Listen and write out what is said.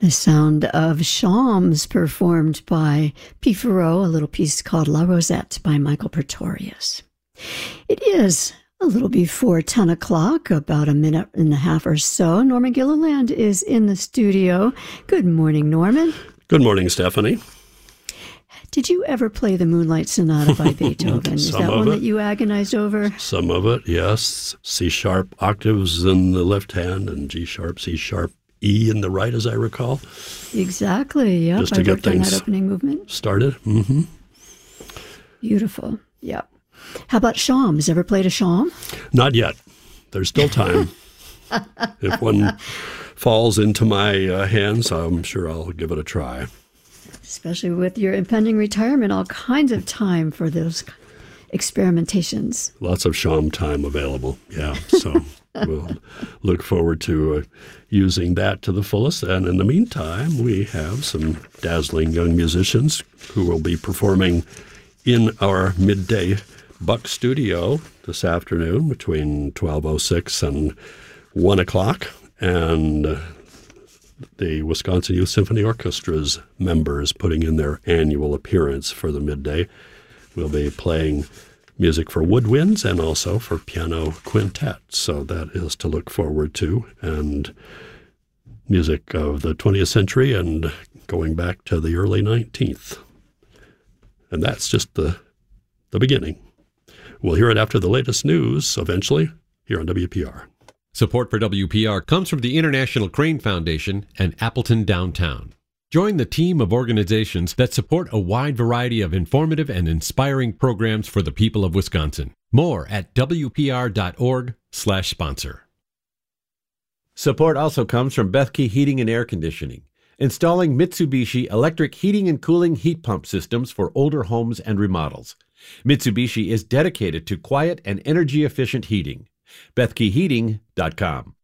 The sound of Shams performed by P. Farreau, a little piece called La Rosette by Michael Pretorius. It is a little before 10 o'clock, about a minute and a half or so. Norman Gilliland is in the studio. Good morning, Norman. Good morning, Stephanie. Did you ever play the Moonlight Sonata by Beethoven? Is that one that you agonized over? Some of it, yes. C-sharp octaves in the left hand and G-sharp, C-sharp, E in the right, as I recall. Exactly, yep. Just to get things that opening movement. Started. Mm-hmm. Beautiful, yep. How about Shams? Ever played a Sham? Not yet. There's still time. If one falls into my hands, I'm sure I'll give it a try. Especially with your impending retirement, all kinds of time for those experimentations. Lots of Sham time available, yeah. So we'll look forward to using that to the fullest. And in the meantime, we have some dazzling young musicians who will be performing in our midday Buck studio this afternoon between 12:06 and 1 o'clock. And the Wisconsin Youth Symphony Orchestra's members putting in their annual appearance for the midday. We'll be playing music for woodwinds and also for piano quintet. So that is to look forward to. And music of the 20th century and going back to the early 19th. And that's just the beginning. We'll hear it after the latest news eventually here on WPR. Support for WPR comes from the International Crane Foundation and Appleton Downtown. Join the team of organizations that support a wide variety of informative and inspiring programs for the people of Wisconsin. More at wpr.org/sponsor. Support also comes from Bethke Heating and Air Conditioning, installing Mitsubishi electric heating and cooling heat pump systems for older homes and remodels. Mitsubishi is dedicated to quiet and energy-efficient heating. BethkeHeating.com.